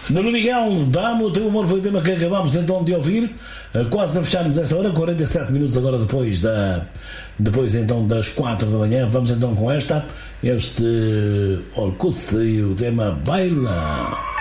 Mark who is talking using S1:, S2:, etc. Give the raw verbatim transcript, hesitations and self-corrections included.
S1: Nuno Miguel, dá-me o teu amor, foi o tema que acabámos então de ouvir, quase a fecharmos esta hora, quarenta e sete minutos agora depois da depois então das quatro da manhã. Vamos então com esta, este Orkut e o tema Baila.